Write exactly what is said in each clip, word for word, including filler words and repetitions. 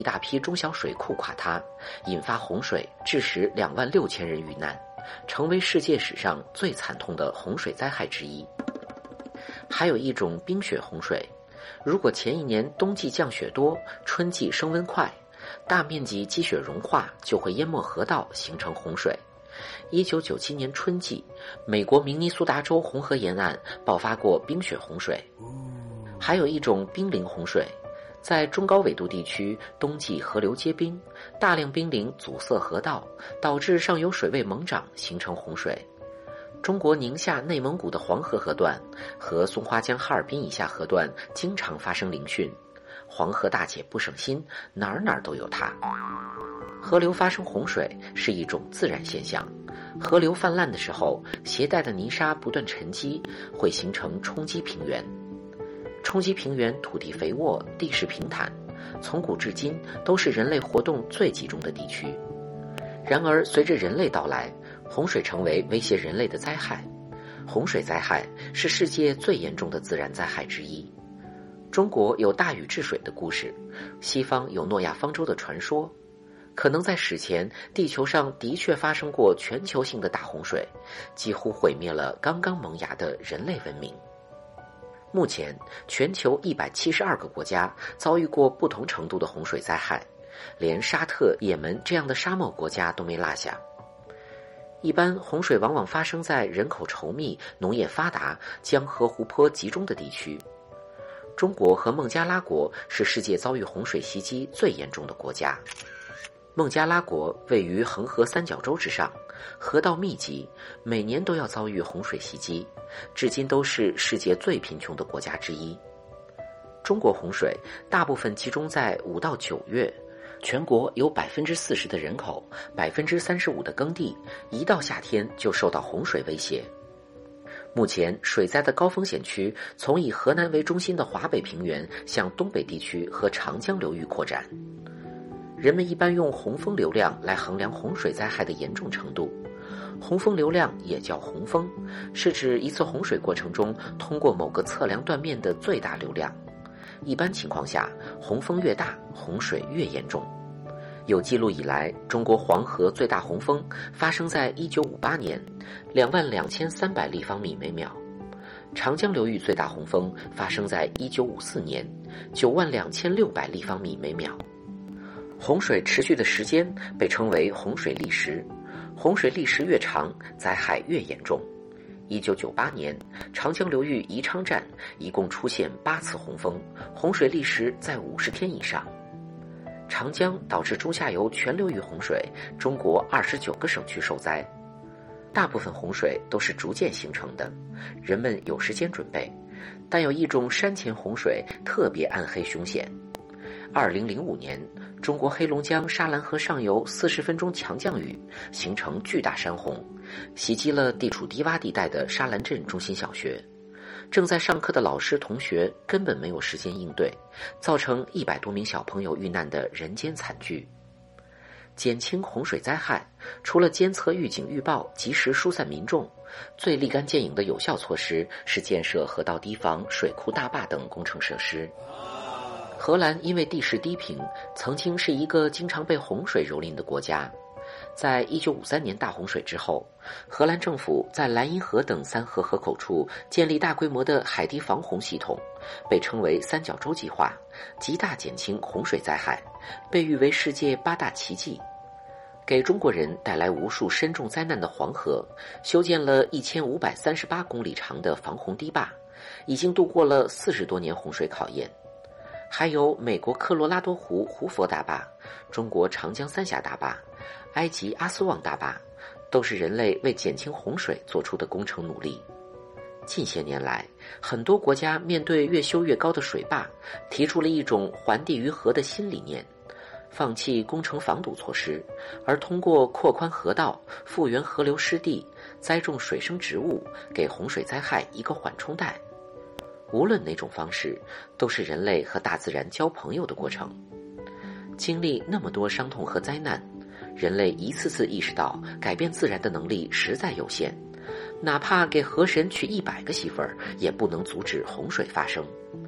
一大批中小水库垮塌，引发洪水，致使两万六千人遇难，成为世界史上最惨痛的洪水灾害之一。还有一种冰雪洪水，如果前一年冬季降雪多，春季升温快，大面积积雪融化就会淹没河道，形成洪水。一九九七年春季，美国明尼苏达州红河沿岸爆发过冰雪洪水。还有一种冰凌洪水，在中高纬度地区，冬季河流结冰，大量冰凌阻塞河道，导致上游水位猛涨，形成洪水。中国宁夏、内蒙古的黄河河段和松花江哈尔滨以下河段经常发生凌汛，黄河大姐不省心，哪儿哪儿都有它。河流发生洪水是一种自然现象，河流泛滥的时候，携带的泥沙不断沉积，会形成冲积平原。冲积平原土地肥沃，地势平坦，从古至今都是人类活动最集中的地区。然而随着人类到来，洪水成为威胁人类的灾害。洪水灾害是世界最严重的自然灾害之一。中国有大禹治水的故事，西方有诺亚方舟的传说。可能在史前，地球上的确发生过全球性的大洪水，几乎毁灭了刚刚萌芽的人类文明。目前，全球一百七十二个国家遭遇过不同程度的洪水灾害，连沙特、也门这样的沙漠国家都没落下。一般洪水往往发生在人口稠密、农业发达、江河湖泊集中的地区。中国和孟加拉国是世界遭遇洪水袭击最严重的国家。孟加拉国位于恒河三角洲之上，河道密集，每年都要遭遇洪水袭击，至今都是世界最贫穷的国家之一。中国洪水大部分集中在五到九月，全国有百分之四十的人口，百分之三十五的耕地，一到夏天就受到洪水威胁。目前水灾的高风险区从以河南为中心的华北平原向东北地区和长江流域扩展。人们一般用洪峰流量来衡量洪水灾害的严重程度。洪峰流量也叫洪峰，是指一次洪水过程中通过某个测量断面的最大流量。一般情况下，洪峰越大，洪水越严重。有记录以来，中国黄河最大洪峰发生在一九五八年，两万两千三百立方米每秒。长江流域最大洪峰发生在一九五四年，九万两千六百立方米每秒。洪水持续的时间被称为洪水历时，洪水历时越长，灾害越严重。一九九八年，长江流域宜昌站一共出现八次洪峰，洪水历时在五十天以上。长江导致中下游全流域洪水，中国二十九个省区受灾。大部分洪水都是逐渐形成的，人们有时间准备，但有一种山前洪水特别暗黑凶险。二零零五年，中国黑龙江沙兰河上游四十分钟强降雨，形成巨大山洪，袭击了地处低洼地带的沙兰镇中心小学。正在上课的老师同学根本没有时间应对，造成一百多名小朋友遇难的人间惨剧。减轻洪水灾害，除了监测预警预报，及时疏散民众，最立竿见影的有效措施是建设河道堤防、水库大坝等工程设施。荷兰因为地势低平，曾经是一个经常被洪水蹂躏的国家。在一九五三年大洪水之后，荷兰政府在莱茵河等三河河口处建立大规模的海堤防洪系统，被称为三角洲计划，极大减轻洪水灾害，被誉为世界八大奇迹。给中国人带来无数深重灾难的黄河，修建了一千五百三十八公里长的防洪堤坝，已经度过了四十多年洪水考验。还有美国科罗拉多湖胡佛大坝、中国长江三峡大坝、埃及阿斯旺大坝，都是人类为减轻洪水做出的工程努力。近些年来，很多国家面对越修越高的水坝，提出了一种还地于河的新理念，放弃工程防堵措施，而通过扩宽河道、复原河流湿地、栽种水生植物，给洪水灾害一个缓冲带。无论哪种方式，都是人类和大自然交朋友的过程。经历那么多伤痛和灾难，人类一次次意识到改变自然的能力实在有限，哪怕给河神娶一百个媳妇儿，也不能阻止洪水发生。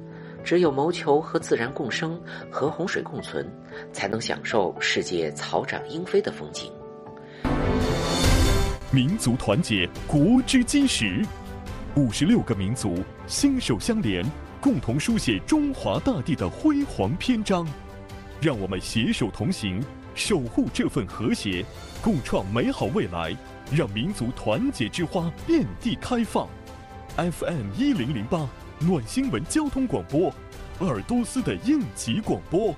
只有谋求和自然共生，和洪水共存，才能享受世界草长莺飞的风景。 民族团结，国之基石。五十六个民族心手相连，共同书写中华大地的辉煌篇章。让我们携手同行，守护这份和谐，共创美好未来，让民族团结之花遍地开放。F M 一零零八暖新闻交通广播，鄂尔多斯的应急广播。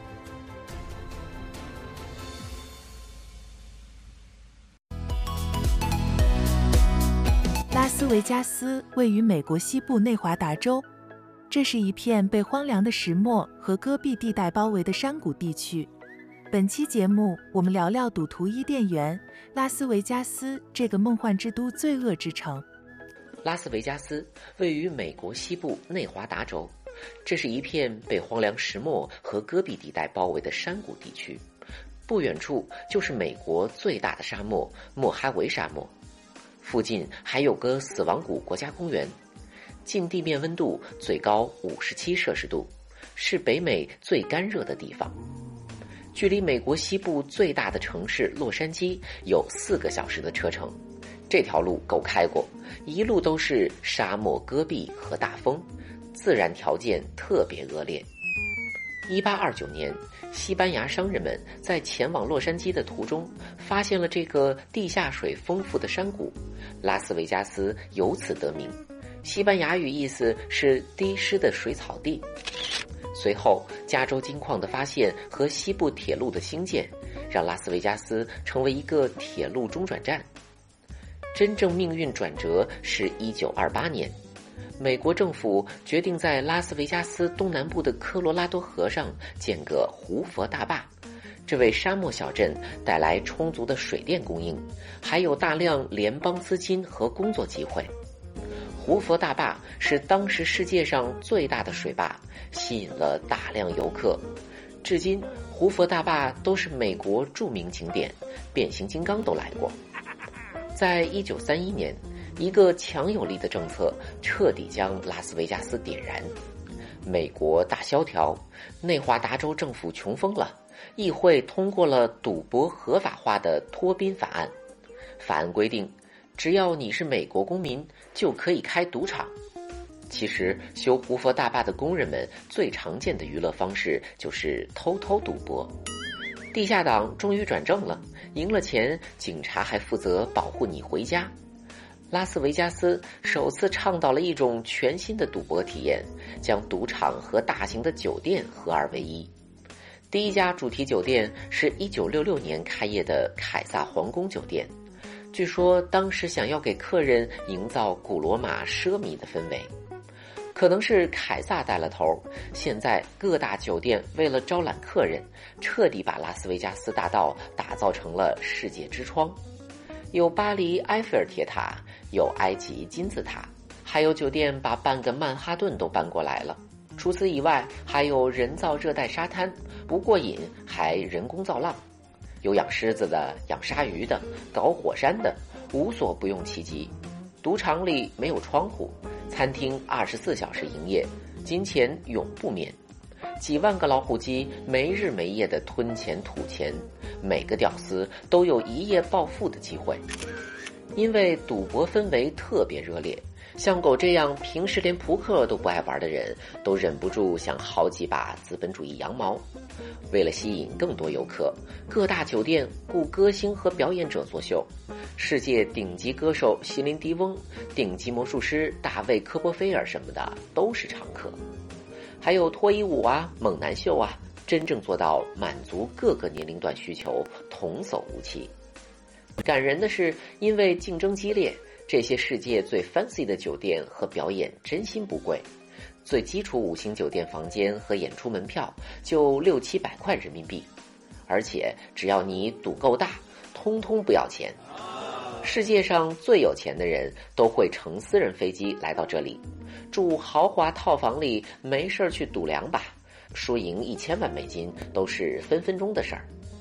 拉斯维加斯位于美国西部内华达州，这是一片被荒凉的石漠和戈壁地带包围的山谷地区。本期节目，我们聊聊赌徒伊甸园——拉斯维加斯这个梦幻之都、罪恶之城。 拉斯维加斯位于美国西部内华达州，这是一片被荒凉石漠和戈壁地带包围的山谷地区。不远处就是美国最大的沙漠莫哈维沙漠，附近还有个死亡谷国家公园，近地面温度最高五十七摄氏度，是北美最干热的地方。距离美国西部最大的城市洛杉矶有四个小时的车程。这条路够开过，一路都是沙漠、戈壁和大风，自然条件特别恶劣。一八二九年，西班牙商人们在前往洛杉矶的途中，发现了这个地下水丰富的山谷，拉斯维加斯由此得名。西班牙语意思是滴湿的水草地。随后，加州金矿的发现和西部铁路的兴建，让拉斯维加斯成为一个铁路中转站。真正命运转折是一九二八年，美国政府决定在拉斯维加斯东南部的科罗拉多河上建个胡佛大坝，这为沙漠小镇带来充足的水电供应，还有大量联邦资金和工作机会。胡佛大坝是当时世界上最大的水坝，吸引了大量游客。至今，胡佛大坝都是美国著名景点，变形金刚都来过。在一九三一年，一个强有力的政策彻底将拉斯维加斯点燃。美国大萧条，内华达州政府穷疯了，议会通过了赌博合法化的托宾法案。法案规定，只要你是美国公民，就可以开赌场。其实，修胡佛大坝的工人们最常见的娱乐方式就是偷偷赌博。地下党终于转正了，赢了钱，警察还负责保护你回家。拉斯维加斯首次倡导了一种全新的赌博体验，将赌场和大型的酒店合二为一。第一家主题酒店是一九六六年开业的凯撒皇宫酒店，据说当时想要给客人营造古罗马奢靡的氛围。可能是凯撒带了头，现在各大酒店为了招揽客人，彻底把拉斯维加斯大道打造成了世界之窗。有巴黎埃菲尔铁塔，有埃及金字塔，还有酒店把半个曼哈顿都搬过来了。除此以外，还有人造热带沙滩，不过瘾还人工造浪。有养狮子的，养鲨鱼的，搞火山的，无所不用其极。赌场里没有窗户，餐厅二十四小时营业，金钱永不眠。几万个老虎机没日没夜地吞钱吐钱，每个屌丝都有一夜暴富的机会。因为赌博氛围特别热烈，像狗这样平时连扑克都不爱玩的人，都忍不住想薅几把资本主义羊毛。为了吸引更多游客，各大酒店雇歌星和表演者作秀，世界顶级歌手席琳迪翁、顶级魔术师大卫科波菲尔什么的都是常客。还有脱衣舞啊、猛男秀啊，真正做到满足各个年龄段需求，童叟无欺。感人的是，因为竞争激烈，这些世界最 fancy 的酒店和表演真心不贵，最基础五星酒店房间和演出门票就六七百块人民币，而且只要你赌够大，通通不要钱。世界上最有钱的人都会乘私人飞机来到这里，住豪华套房里，没事去赌两把，输赢一千万美金都是分分钟的事儿。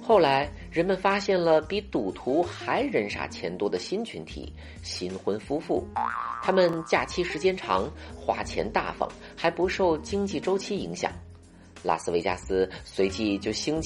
后来人们发现了比赌徒还人傻钱多的新群体——新婚夫妇。他们假期时间长，花钱大方，还不受经济周期影响。拉斯维加斯随即就兴起